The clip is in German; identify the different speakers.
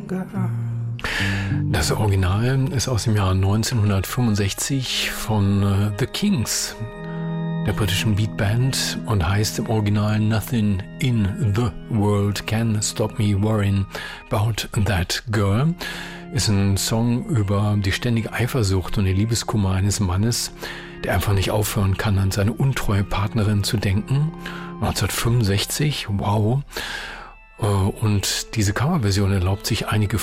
Speaker 1: Das Original ist aus dem Jahr 1965 von The Kings, der britischen Beatband, und heißt im Original Nothing in the World Can Stop Me Worrying About That Girl. Ist ein Song über die ständige Eifersucht und den Liebeskummer eines Mannes, der einfach nicht aufhören kann, an seine untreue Partnerin zu denken. 1965, wow. Und diese Coverversion erlaubt sich einige